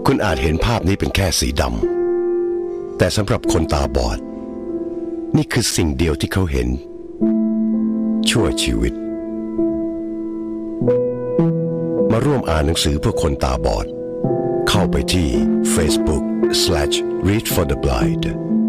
คุณอาจเห็นภาพนี้เป็นแค่สีดำแต่สำหรับคนตาบอดนี่คือสิ่งเดียวที่เขาเห็นชั่วชีวิตมาร่วมอ่านหนังสือเพื่อคนตาบอดเข้าไปที่ Facebook/Read for the Blind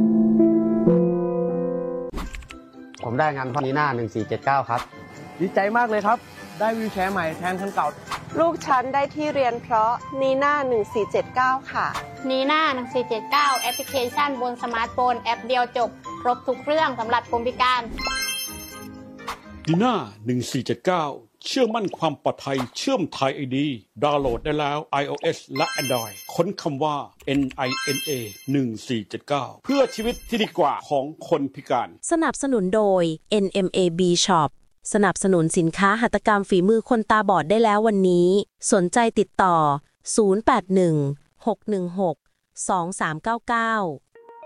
ผมได้งานพ่อนีน่า1479ครับดีใจมากเลยครับได้วีลแชร์ใหม่แทนคันเก่าลูกฉันได้ที่เรียนเพราะนีน่า1479ค่ะนีน่า1479แอปพลิเคชันบนสมาร์ทโฟนแอปเดียวจบครบทุกเรื่องสำหรับคนพิการนีน่า1479เชื่อมั่นความปลอดภัยเชื่อมไทย ID ดาวน์โหลดได้แล้ว iOS และ Android ค้นคำว่า NINA 1479เพื่อชีวิตที่ดีกว่าของคนพิการสนับสนุนโดย NMAB Shop สนับสนุนสินค้าหัตถกรรมฝีมือคนตาบอดได้แล้ววันนี้สนใจติดต่อ0816162399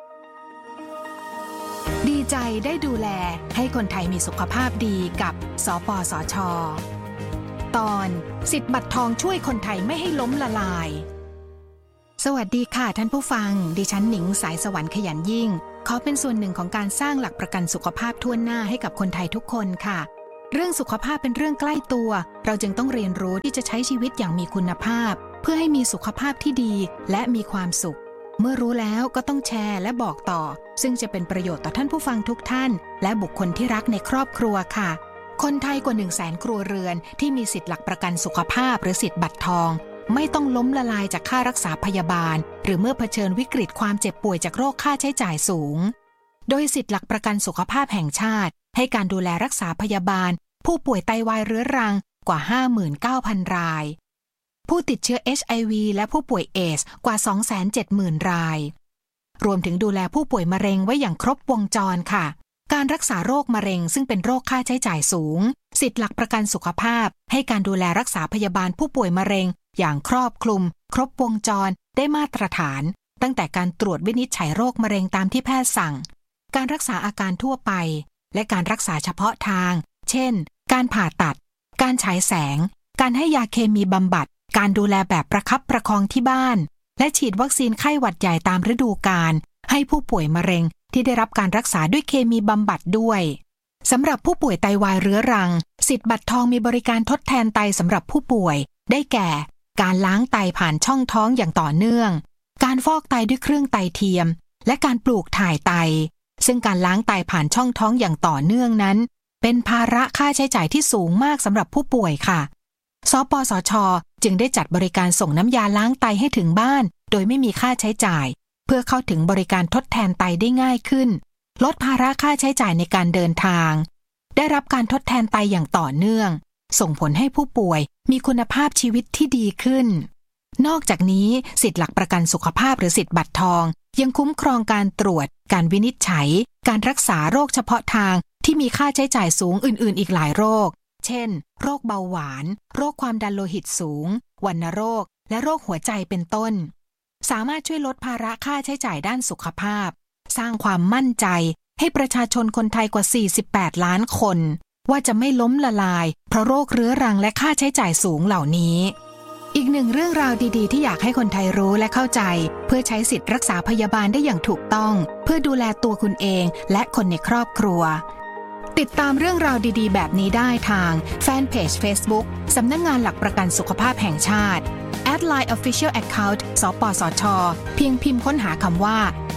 ดีใจได้ดูแลให้คนไทยมีสุขภาพดีกับสปสช.ตอนสิทธิ์บัตรทองช่วยคนไทยไม่ให้ล้มละลายสวัสดีค่ะท่านผู้ฟังดิฉันหนิงสายสวรรค์ขยันยิ่งขอเป็นส่วนหนึ่งของการสร้างหลักประกันสุขภาพทั่วหน้าให้กับคนไทยทุกคนค่ะเรื่องสุขภาพเป็นเรื่องใกล้ตัวเราจึงต้องเรียนรู้ที่จะใช้ชีวิตอย่างมีคุณภาพเพื่อให้มีสุขภาพที่ดีและมีความสุขเมื่อรู้แล้วก็ต้องแชร์และบอกต่อซึ่งจะเป็นประโยชน์ต่อท่านผู้ฟังทุกท่านและบุคคลที่รักในครอบครัวค่ะคนไทยกว่า 100,000 ครัวเรือนที่มีสิทธิหลักประกันสุขภาพหรือสิทธิบัตรทองไม่ต้องล้มละลายจากค่ารักษาพยาบาลหรือเมื่อเผชิญวิกฤตความเจ็บป่วยจากโรคค่าใช้จ่ายสูงโดยสิทธิหลักประกันสุขภาพแห่งชาติให้การดูแลรักษาพยาบาลผู้ป่วยไตวายเรื้อรังกว่า 59,000 รายผู้ติดเชื้อ HIV และผู้ป่วยเอดส์กว่า 270,000 รายรวมถึงดูแลผู้ป่วยมะเร็งไว้อย่างครบวงจรค่ะการรักษาโรคมะเร็งซึ่งเป็นโรคค่าใช้จ่ายสูงสิทธิหลักประกันสุขภาพให้การดูแลรักษาพยาบาลผู้ป่วยมะเร็งอย่างครอบคลุมครบวงจรได้มาตรฐานตั้งแต่การตรวจวินิจฉัยโรคมะเร็งตามที่แพทย์สั่งการรักษาอาการทั่วไปและการรักษาเฉพาะทางเช่นการผ่าตัดการฉายแสงการให้ยาเคมีบำบัดการดูแลแบบประคับประคองที่บ้านและฉีดวัคซีนไข้หวัดใหญ่ตามฤดูกาลให้ผู้ป่วยมะเร็งที่ได้รับการรักษาด้วยเคมีบำบัดด้วยสำหรับผู้ป่วยไตวายเรื้อรังสิทธิ์บัตรทองมีบริการทดแทนไตสำหรับผู้ป่วยได้แก่การล้างไตผ่านช่องท้องอย่างต่อเนื่องการฟอกไตด้วยเครื่องไตเทียมและการปลูกถ่ายไตซึ่งการล้างไตผ่านช่องท้องอย่างต่อเนื่องนั้นเป็นภาระค่าใช้จ่ายที่สูงมากสำหรับผู้ป่วยค่ะสปสช.จึงได้จัดบริการส่งน้ำยาล้างไตให้ถึงบ้านโดยไม่มีค่าใช้จ่ายเพื่อเข้าถึงบริการทดแทนไตได้ง่ายขึ้นลดภาระค่าใช้จ่ายในการเดินทางได้รับการทดแทนไตอย่างต่อเนื่องส่งผลให้ผู้ป่วยมีคุณภาพชีวิตที่ดีขึ้นนอกจากนี้สิทธิหลักประกันสุขภาพหรือสิทธิบัตรทองยังคุ้มครองการตรวจการวินิจฉัยการรักษาโรคเฉพาะทางที่มีค่าใช้จ่ายสูงอื่นๆอีกหลายโรคเช่นโรคเบาหวานโรคความดันโลหิตสูงวัณโรคและโรคหัวใจเป็นต้นสามารถช่วยลดภาระค่าใช้จ่ายด้านสุขภาพสร้างความมั่นใจให้ประชาชนคนไทยกว่า48ล้านคนว่าจะไม่ล้มละลายเพราะโรคเรื้อรังและค่าใช้จ่ายสูงเหล่านี้อีกหนึ่งเรื่องราวดีๆที่อยากให้คนไทยรู้และเข้าใจเพื่อใช้สิทธิ์รักษาพยาบาลได้อย่างถูกต้องเพื่อดูแลตัวคุณเองและคนในครอบครัวติดตามเรื่องราวดีๆแบบนี้ได้ทางแฟนเพจ Facebook สำนักงานหลักประกันสุขภาพแห่งชาติ@line official account สปสช.เพียงพิมพ์ค้นหาคำว่า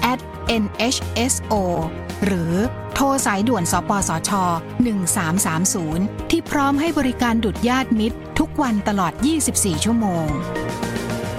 @NHSO หรือโทรสายด่วนสปสช. 1330ที่พร้อมให้บริการดุจญาติมิตรทุกวันตลอด24ชั่วโมง